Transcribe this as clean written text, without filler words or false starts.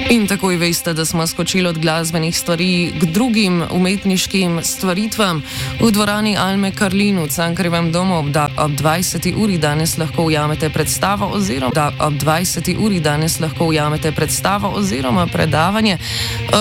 In takoj veste, da smo skočili od glasbenih stvari k drugim umetniškim stvaritvam. V dvorani Alme Karlin v Cankarjevem domu ob 20. uri danes lahko ujamete predstavo oziroma predavanje